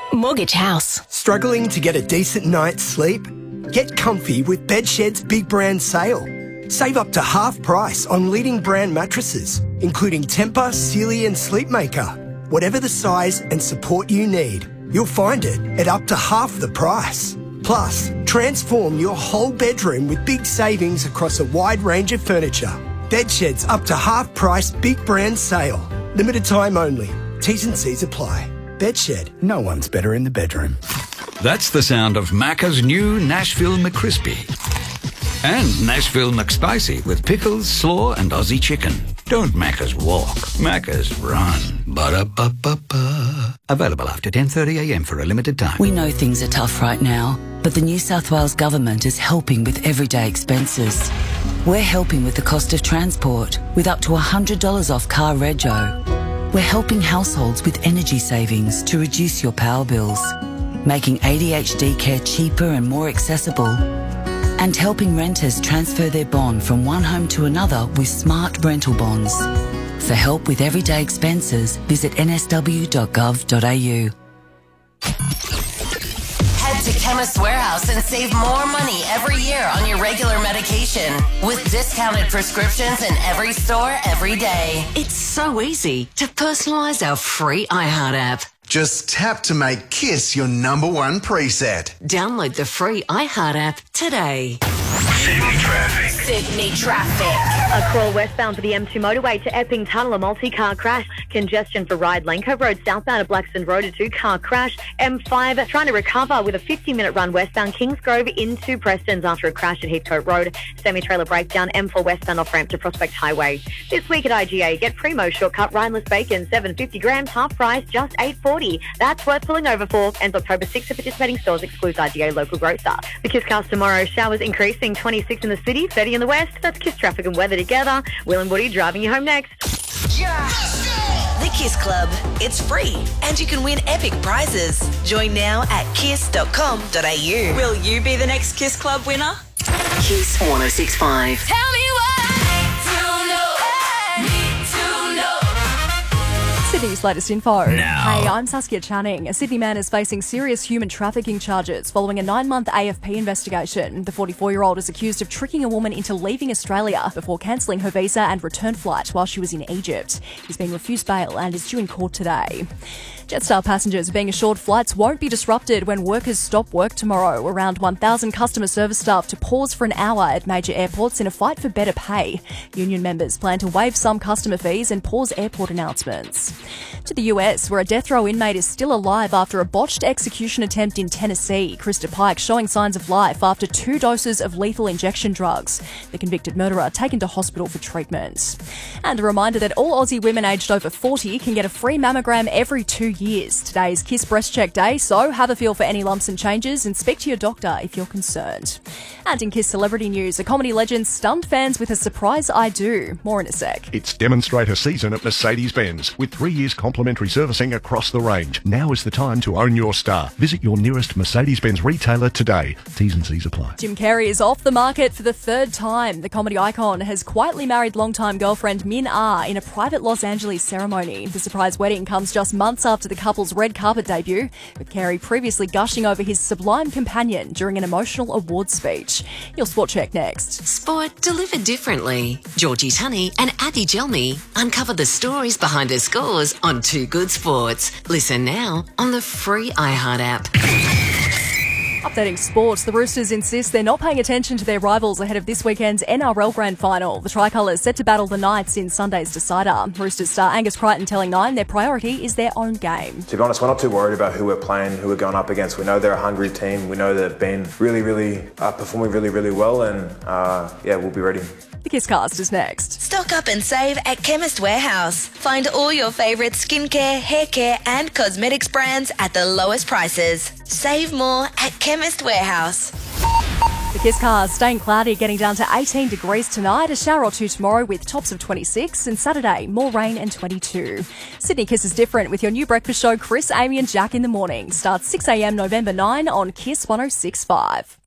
Mortgage House. Struggling to get a decent night's sleep? Get comfy with Bedshed's big brand sale. Save up to half price on leading brand mattresses, including Tempur, Sealy and Sleepmaker. Whatever the size and support you need, you'll find it at up to half the price. Plus, transform your whole bedroom with big savings across a wide range of furniture. Bedshed's up to half price big brand sale. Limited time only. T's and C's apply. Bedshed, no one's better in the bedroom. That's the sound of Macca's new Nashville McCrispy. And Nashville McSpicy with pickles, slaw and Aussie chicken. Don't Macca's walk, Macca's run. Ba-da-ba-ba-ba. Available after 10:30am for a limited time. We know things are tough right now, but the New South Wales Government is helping with everyday expenses. We're helping with the cost of transport, with up to $100 off car rego. We're helping households with energy savings to reduce your power bills, making ADHD care cheaper and more accessible, and helping renters transfer their bond from one home to another with smart rental bonds. For help with everyday expenses, visit nsw.gov.au. Head to Chemist Warehouse and save more money every year on your regular medication with discounted prescriptions in every store every day. It's so easy to personalise our free iHeart app. Just tap to make KISS your number one preset. Download the free iHeart app today. Sydney traffic. Sydney traffic. A crawl westbound for the M2 motorway to Epping Tunnel, a multi-car crash. Congestion for Ryde Lane Cove Road southbound at Blackstone Road, a two-car crash. M5 trying to recover with a 50-minute run westbound Kingsgrove into Preston's after a crash at Heathcote Road. Semi-trailer breakdown M4 westbound off-ramp to Prospect Highway. This week at IGA, get Primo shortcut rineless bacon, 750 grams, half price, just $8.40. That's worth pulling over for. Ends October 6th at participating stores, excludes IGA local grocer. The KISScast tomorrow, showers increasing, 26 in the city, 30 in the west. That's KISS traffic and weather together. Will and Woody driving you home next. The KISS Club. It's free and you can win epic prizes. Join now at kiss.com.au. Will you be the next KISS Club winner? KISS 106.5. Tell me what Sydney's latest info. Now. Hey, I'm Saskia Channing. A Sydney man is facing serious human trafficking charges following a 9-month AFP investigation. The 44-year-old is accused of tricking a woman into leaving Australia before cancelling her visa and return flight while she was in Egypt. He's been refused bail and is due in court today. Jetstar passengers are being assured flights won't be disrupted when workers stop work tomorrow. Around 1,000 customer service staff to pause for an hour at major airports in a fight for better pay. Union members plan to waive some customer fees and pause airport announcements. To the US, where a death row inmate is still alive after a botched execution attempt in Tennessee. Krista Pike showing signs of life after 2 doses of lethal injection drugs. The convicted murderer taken to hospital for treatment. And a reminder that all Aussie women aged over 40 can get a free mammogram every 2 years. Today is KISS Breast Check Day, so have a feel for any lumps and changes and speak to your doctor if you're concerned. And in KISS celebrity news, a comedy legend stunned fans with a surprise I do. More in a sec. It's demonstrator season at Mercedes-Benz with 3 years complimentary servicing across the range. Now is the time to own your star. Visit your nearest Mercedes-Benz retailer today. T's and C's apply. Jim Carrey is off the market for the 3rd time. The comedy icon has quietly married longtime girlfriend Min Ah in a private Los Angeles ceremony. The surprise wedding comes just months after the couple's red carpet debut, with Carrey previously gushing over his sublime companion during an emotional awards speech. Your sport check next. Sport delivered differently. Georgie Tunney and Abby Gelmy uncover the stories behind the scores on Too Good Sports. Listen now on the free iHeart app. Updating sports, the Roosters insist they're not paying attention to their rivals ahead of this weekend's NRL Grand Final. The Tricolours set to battle the Knights in Sunday's decider. Roosters star Angus Crichton telling Nine their priority is their own game. To be honest, we're not too worried about who we're playing, who we're going up against. We know they're a hungry team. We know they've been really performing really well, and we'll be ready. The KISScast is next. Stock up and save at Chemist Warehouse. Find all your favourite skincare, hair care and cosmetics brands at the lowest prices. Save more at Chemist Warehouse. The KISScast staying cloudy, getting down to 18 degrees tonight, a shower or two tomorrow with tops of 26, and Saturday, more rain and 22. Sydney KISS is different with your new breakfast show, Chris, Amy and Jack in the morning. Starts 6am November 9 on KISS 106.5.